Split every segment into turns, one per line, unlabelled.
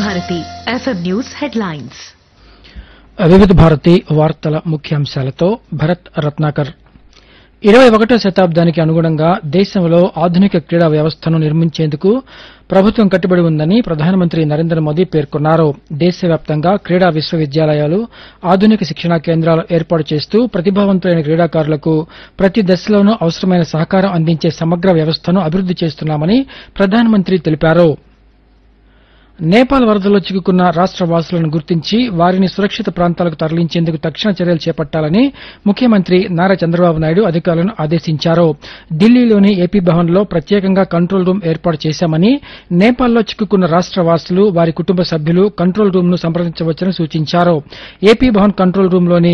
Bharati FM news headlines.
వివిధ భారతి వార్తల ముఖ్యాంశాలతో భరత్ రత్నాకర్. 21వ శతాబ్దానికి అనుగుణంగా దేశంలో ఆధునిక క్రీడా వ్యవస్థను నిర్మించేందుకు ప్రభుత్వం కట్టుబడి ఉందని ప్రధానమంత్రి నరేంద్ర మోదీ పేర్కొన్నారు. దేశవ్యాప్తంగా క్రీడా విశ్వవిద్యాలయాలు, ఆధునిక శిక్షణా కేంద్రాలు ఏర్పాటు చేస్తూ ప్రతిభావంతులైన క్రీడాకారులకు ప్రతి దశలోనూ అవసరమైన సహకారం అందించే సమగ్ర వ్యవస్థను అభివృద్ది చేస్తున్నామని ప్రధానమంత్రి తెలిపారు. నేపాల్ వరదల్లో చిక్కుకున్న రాష్ట వాసులను గుర్తించి వారిని సురక్షిత ప్రాంతాలకు తరలించేందుకు తక్షణ చర్యలు చేపట్టాలని ముఖ్యమంత్రి నారా చంద్రబాబు నాయుడు అధికారులను ఆదేశించారు. ఢిల్లీలోని ఏపీ భవన్లో ప్రత్యేకంగా కంట్రోల్ రూమ్ ఏర్పాటు చేశామని, నేపాల్లో చిక్కుకున్న రాష్ట వాసులు, వారి కుటుంబ సభ్యులు కంట్రోల్ రూమ్ ను సంప్రదించవచ్చని సూచించారు. AP Bhavan control రూంలోని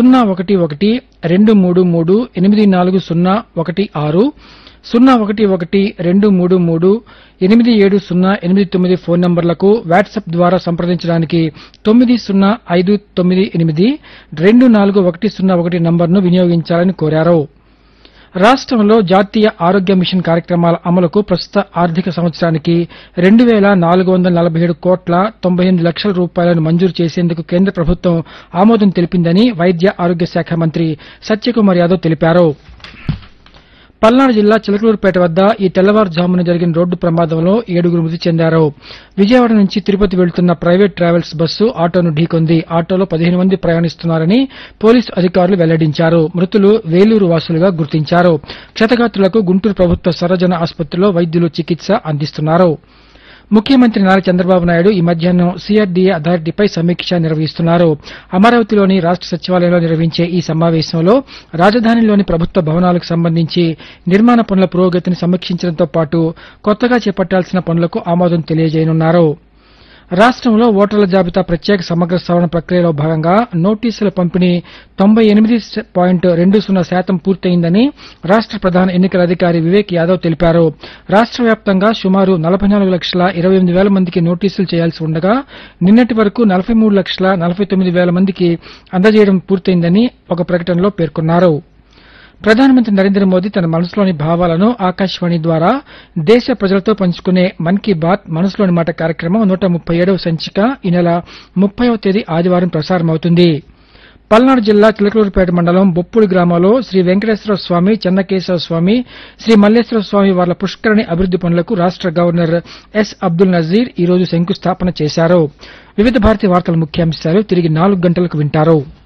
011-233-84016, 011-233-87089 phone నంబర్లకు WhatsApp ద్వారా సంప్రదించడానికి 9058-241001 నంబర్ను వినియోగించాలని కోరారు. రాష్టంలో జాతీయ ఆరోగ్య మిషన్ కార్యక్రమాల అమలుకు ప్రస్తుత ఆర్థిక సంవత్సరానికి 2447 కోట్ల 98 లక్షల రూపాయలను మంజూరు చేసేందుకు కేంద్ర ప్రభుత్వం ఆమోదం తెలిపిందని వైద్య ఆరోగ్య శాఖ మంత్రి సత్యకుమార్ యాదవ్ తెలిపారు. పల్నాడు జిల్లా చిలకలూరుపేట వద్ద ఈ తెల్లవారుజామున జరిగిన రోడ్డు ప్రమాదంలో 7 మృతి చెందారు. విజయవాడ నుంచి తిరుపతి వెళ్తున్న ప్రైవేట్ ట్రావెల్స్ బస్సు ఆటోను ఢీకొంది. ఆటోలో 15 మంది ప్రయాణిస్తున్నారని పోలీసు అధికారులు వెల్లడించారు. మృతులు వేలూరు వాసులుగా గుర్తించారు. క్షతగాత్రులకు గుంటూరు ప్రభుత్వ సర్వజన ఆసుపత్రిలో వైద్యులు చికిత్స అందిస్తున్నారు. ముఖ్యమంత్రి నారా చంద్రబాబు నాయుడు ఈ మధ్యాహ్నం సిఆర్డీఏ అథారిటీపై సమీక్ష నిర్వహిస్తున్నారు. అమరావతిలోని రాష్ట సచివాలయంలో నిర్వహించే ఈ సమావేశంలో రాజధానిలోని ప్రభుత్వ భవనాలకు సంబంధించి నిర్మాణ పనుల పురోగతిని సమీక్షించడంతో పాటు కొత్తగా చేపట్టాల్సిన పనులకు ఆమోదం తెలియజేయనున్నారు. రాష్టంలో ఓటర్ల జాబితా ప్రత్యేక సమగ్ర సవరణ ప్రక్రియలో భాగంగా నోటీసుల పంపిణీ 98.20% పూర్తయిందని రాష్ట ప్రధాన ఎన్నికల అధికారి వివేక్ యాదవ్ తెలిపారు. రాష్ట వ్యాప్తంగా సుమారు 44,28,000 మందికి నోటీసులు చేయాల్సి ఉండగా నిన్నటి వరకు 43,49,000 మందికి అందజేయడం పూర్తయిందని ఒక ప్రకటనలో పేర్కొన్నారు. ప్రధానమంత్రి నరేంద్ర మోదీ తన మనసులోని భావాలను ఆకాశవాణి ద్వారా దేశ ప్రజలతో పంచుకునే మన్ కీ బాత్ మనసులోని మాట కార్యక్రమం 137వ సంచిక ఈ నెల 30వ తేదీ ఆదివారం ప్రసారమవుతుంది. పల్నాడు జిల్లా చిలకలూరుపేట మండలం బొప్పుడి గ్రామంలో శ్రీ వెంకటేశ్వర స్వామి, చెన్నకేశవ స్వామి, శ్రీ మల్లేశ్వర స్వామి వార్ల పుష్కరిణి అభివృద్ది పనులకు రాష్ట గవర్నర్ ఎస్ అబ్దుల్ నజీర్ ఈ రోజు శంకుస్థాపన చేశారు. వివిధ భారతి వార్తల ముఖ్యాంశాలు తిరిగి 4 గంటలకు వింటారు.